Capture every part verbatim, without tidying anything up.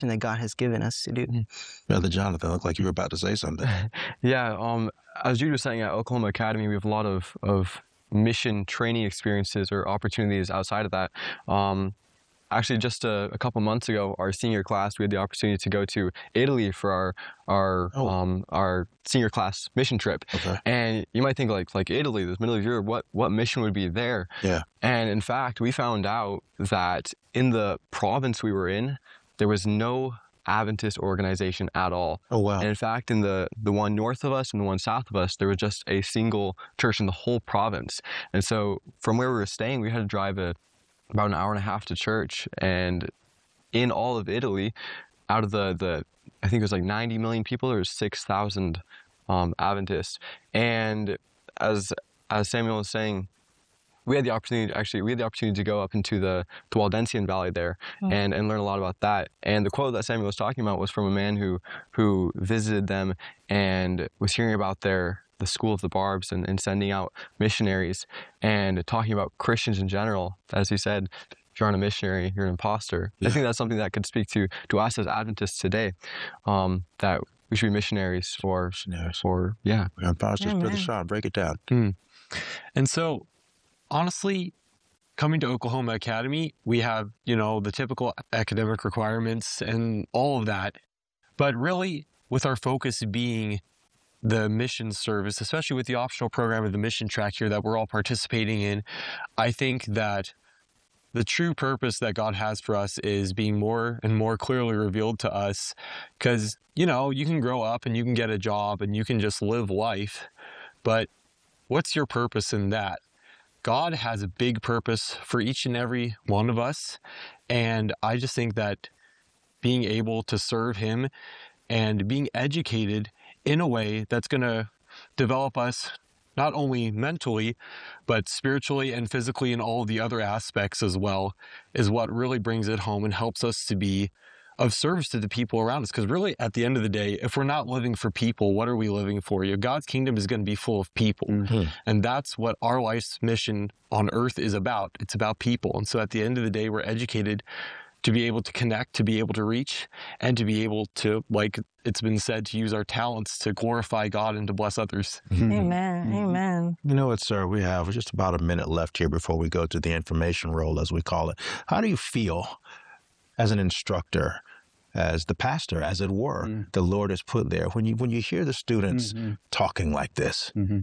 that God has given us to do. Brother Jonathan, looked like you were about to say something. Yeah, um, as Jude was saying, at Oklahoma Academy, we have a lot of, of mission training experiences or opportunities outside of that. Um, Actually, just a, a couple months ago, our senior class, we had the opportunity to go to Italy for our our Oh. um, our senior class mission trip. Okay. And you might think like like Italy, the middle of Europe, what what mission would be there? Yeah. And in fact, we found out that in the province we were in, there was no Adventist organization at all. Oh, wow. And in fact, in the the one north of us and the one south of us, there was just a single church in the whole province. And so from where we were staying, we had to drive a about an hour and a half to church. And in all of Italy, out of the, the I think it was like ninety million people, there was six thousand um, Adventists. And as as Samuel was saying, we had the opportunity, actually, we had the opportunity to go up into the, the Waldensian Valley there mm. and, and learn a lot about that. And the quote that Samuel was talking about was from a man who, who visited them and was hearing about their the School of the Barbs and, and sending out missionaries and talking about Christians in general. As he said, if you aren't a missionary, you're an imposter. Yeah. I think that's something that could speak to, to us as Adventists today, um, that we should be missionaries for, missionaries. for yeah. We're imposters, Brother Sean, break it down. Mm. And so, honestly, coming to Oklahoma Academy, we have, you know, the typical academic requirements and all of that. But really, with our focus being the mission service, especially with the optional program of the mission track here that we're all participating in, I think that the true purpose that God has for us is being more and more clearly revealed to us. Because, you know, you can grow up and you can get a job and you can just live life, but what's your purpose in that? God has a big purpose for each and every one of us. And I just think that being able to serve Him and being educated in a way that's going to develop us not only mentally, but spiritually and physically in all the other aspects as well, is what really brings it home and helps us to be of service to the people around us. Because really, at the end of the day, if we're not living for people, what are we living for? You know, God's kingdom is going to be full of people. Mm-hmm. And that's what our life's mission on earth is about. It's about people. And so at the end of the day, we're educated to be able to connect, to be able to reach, and to be able to, like it's been said, to use our talents to glorify God and to bless others. Mm-hmm. Amen. Mm-hmm. Amen. You know what, sir? We have just about a minute left here before we go to the information roll, as we call it. How do you feel as an instructor, as the pastor, as it were, mm-hmm. the Lord has put there, when you when you hear the students mm-hmm. talking like this? Mm-hmm.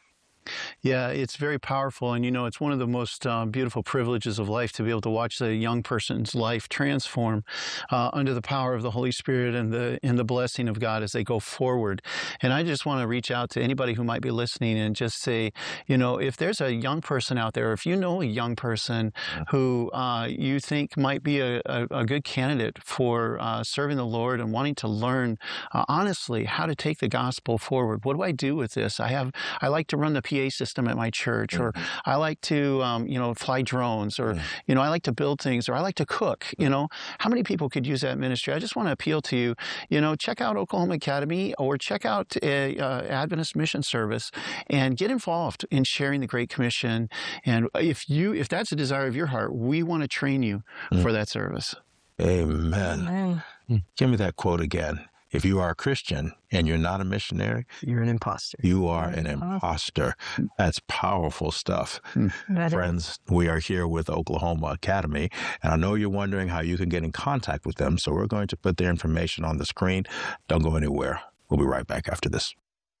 Yeah, it's very powerful. And, you know, it's one of the most uh, beautiful privileges of life to be able to watch a young person's life transform uh, under the power of the Holy Spirit and the and the blessing of God as they go forward. And I just want to reach out to anybody who might be listening and just say, you know, if there's a young person out there, if you know a young person who uh, you think might be a, a, a good candidate for uh, serving the Lord and wanting to learn uh, honestly how to take the gospel forward, what do I do with this? I have, I like to run the P A system at my church, mm-hmm. or I like to, um, you know, fly drones, or, mm-hmm. you know, I like to build things, or I like to cook, you know. How many people could use that ministry? I just want to appeal to you, you know, check out Oklahoma Academy or check out a, uh, Adventist Mission Service and get involved in sharing the Great Commission. And if you, if that's a desire of your heart, we want to train you mm-hmm. for that service. Amen. Amen. Give me that quote again. If you are a Christian and you're not a missionary, you're an imposter. You are an imposter. That's powerful stuff. That Friends, is. We are here with Oklahoma Academy, and I know you're wondering how you can get in contact with them, so we're going to put their information on the screen. Don't go anywhere. We'll be right back after this.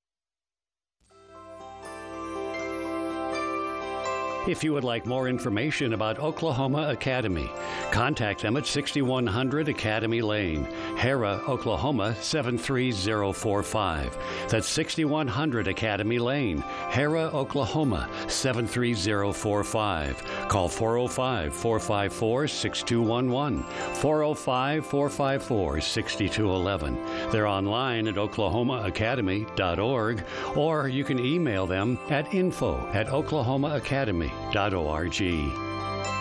If you would like more information about Oklahoma Academy, contact them at sixty-one hundred Academy Lane, Hara, Oklahoma seven three zero four five. That's sixty-one hundred Academy Lane, Hara, Oklahoma seven three zero four five. Call four oh five, four five four, six two one one, four oh five, four five four, six two one one. They're online at oklahoma academy dot org, or you can email them at info at oklahoma academy dot org.